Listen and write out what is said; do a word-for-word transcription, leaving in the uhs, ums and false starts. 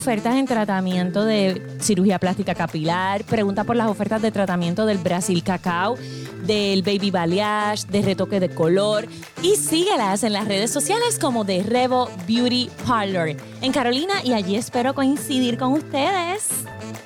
Ofertas en tratamiento de cirugía plástica capilar. Pregunta por las ofertas de tratamiento del Brasil Cacao, del Baby Balayage, de retoque de color. Y síguelas en las redes sociales como de Revo Beauty Parlor en Carolina, y allí espero coincidir con ustedes.